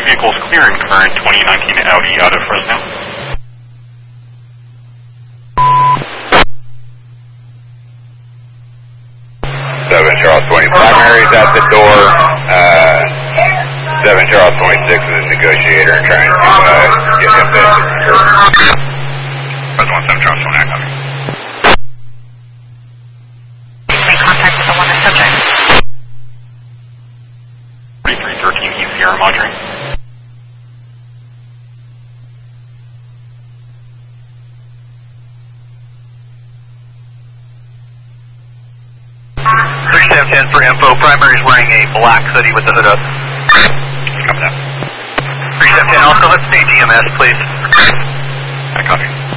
vehicles clearing current 2019 Audi out of Fresno. Charles 20 primary's at the door. 7 Charles 26 is a negotiator trying to get him to Fresno 17 Charles 29 coming. Make contact with the wanted subject. 3313 East Sierra monitoring. For info, primary's wearing a black hoodie with the hood up. Copy that. 3710, also let's say GMS, please. I copy.